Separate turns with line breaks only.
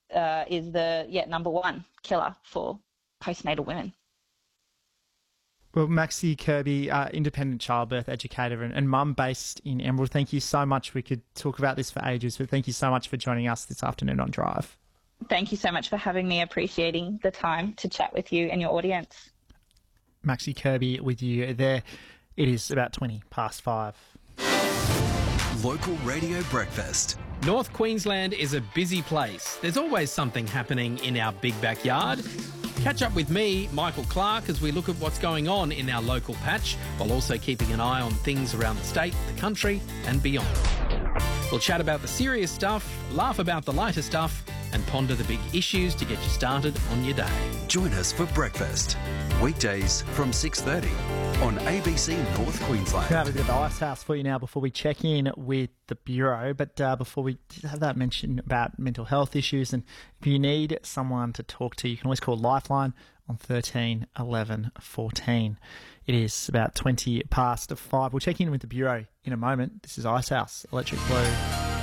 is the number one killer for postnatal women.
Well, Maxie Kirby, independent childbirth educator and mum based in Emerald, thank you so much. We could talk about this for ages, but thank you so much for joining us this afternoon on Drive.
Thank you so much for having me, appreciating the time to chat with you and your audience.
Maxie Kirby with you there. It is about 5:20.
Local Radio Breakfast.
North Queensland is a busy place. There's always something happening in our big backyard. Catch up with me, Michael Clark, as we look at what's going on in our local patch, while also keeping an eye on things around the state, the country and beyond. We'll chat about the serious stuff, laugh about the lighter stuff and ponder the big issues to get you started on your day.
Join us for breakfast, weekdays from 6:30 on ABC North Queensland.
We have a bit of Ice House for you now before we check in with the Bureau. But before we have that mention about mental health issues, and if you need someone to talk to, you can always call Lifeline on 13 11 14. It is about 5:20. We'll check in with the Bureau in a moment. This is Ice House, Electric Blue.